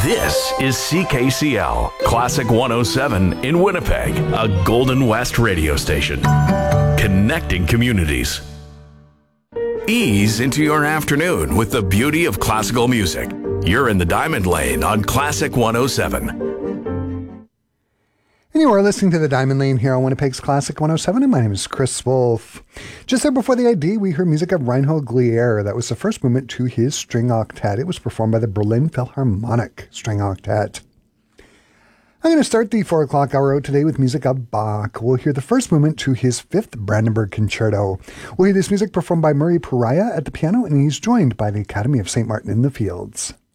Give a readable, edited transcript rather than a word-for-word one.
This is CKCL, Classic 107 in Winnipeg, a Golden West radio station. Connecting communities. Ease into your afternoon with the beauty of classical music. You're in the Diamond Lane on Classic 107. And you are listening to the Diamond Lane here on Winnipeg's Classic 107, and my name is Chris Wolf. Just there before the ID, we heard music of Reinhold Glier. That was the first movement to his string octet. It was performed by the Berlin Philharmonic String Octet. I'm going to start the 4 o'clock hour out today with music of Bach. We'll hear the first movement to his fifth Brandenburg Concerto. We'll hear this music performed by Murray Pariah at the piano, and he's joined by the Academy of St. Martin in the Fields.